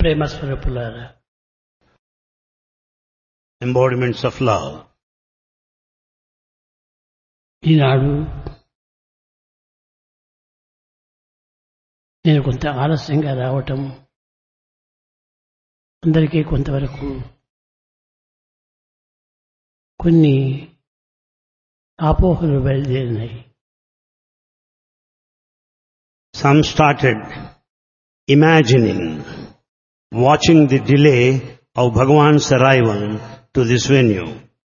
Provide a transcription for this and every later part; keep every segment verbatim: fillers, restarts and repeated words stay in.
ప్రేమ స్వరూపులారా, embodiments of love. ఈనాడు నేను కొంత ఆలస్యంగా రావటం అందరికీ కొంతవరకు కొన్ని అపోహలు బయలుదేరినాయి. Some started imagining, watching the delay of Bhagavan's arrival to this venue.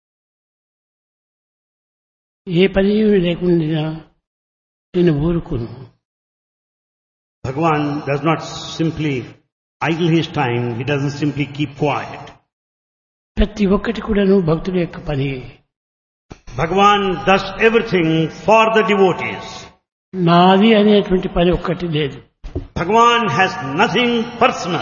ఏ పని లేకుండా నేను ఊరుకును. Bhagavan does not simply idle his time, he doesn't simply keep quiet. ప్రతి ఒక్కటి కూడాను భక్తుల యొక్క పని. Bhagavan does everything for the devotees. నాది అనేటువంటి పని ఒక్కటి లేదు. Bhagavan has nothing personal.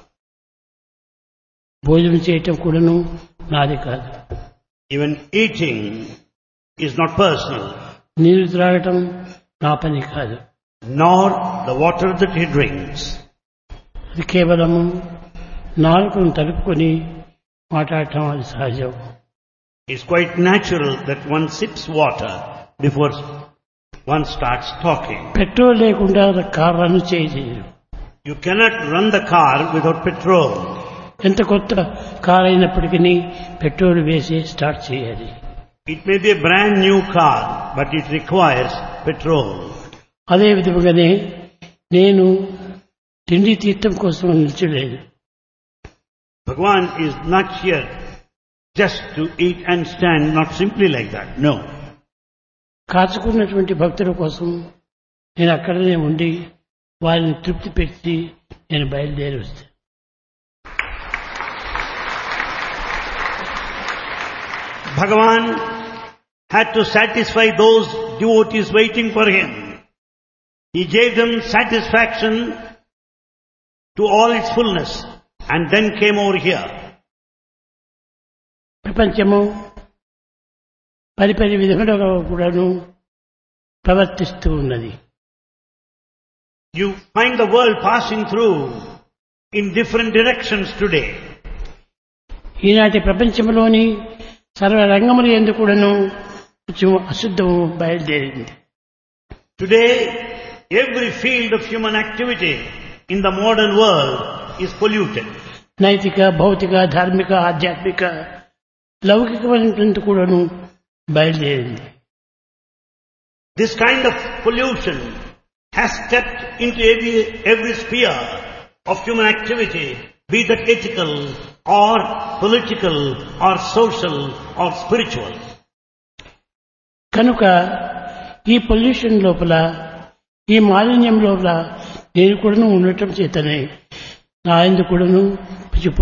భోజనం చేయటం కూడాను నాది కాదు. Even eating is not personal. నీరు త్రాగటం నా పని కాదు. Nor the water that he drinks. అది కేవలము నాలుకను తలుపుకొని మాట్లాడటం అది సహజం. It's quite natural that one sips water before one starts talking. Petrol లేకుండా కార్ రన్ చేయలేదు. You cannot run the car without petrol. ఎంత కొత్త కార్ అయినప్పటికీ పెట్రోల్ వేసి స్టార్ట్ చేయాలి. It may be a brand new car, but it requires petrol. అదే విధముగానే నేను తిండి తీర్థం కోసం నిల్చలేదు. Bhagavan is not here just to eat and stand, not simply like that. No. కాచుకున్నటువంటి భక్తుల కోసం నేను అక్కడనే ఉండి వారిని తృప్తి పెట్టి నేను బయలుదేరి వస్తాను. Bhagavan had to satisfy those devotees waiting for him. He gave them satisfaction to all its fullness and then came over here. ప్రపంచము పరిపరి విధములుగా కూడాను ప్రవర్తిస్తూ ఉన్నది. You find the world passing through in different directions today. ఈనాటి ప్రపంచంలోని సర్వ రంగములు యందు కూడాను కొంచెం అశుద్ధము బయలుదేరింది. Today, every field of human activity in the modern world is polluted. నైతిక, భౌతిక, ధార్మిక, ఆధ్యాత్మిక, లౌకికమైనటువంటి కూడాను బయలుదేరింది. This kind of pollution has stepped into every, every sphere of human activity, be that ethical or political or social or spiritual. కనుక ఈ pollution లోపల, ఈ మాలిన్యం లోపల నేను కూడాను ఉండటం చేతనే నా యందు కూడాను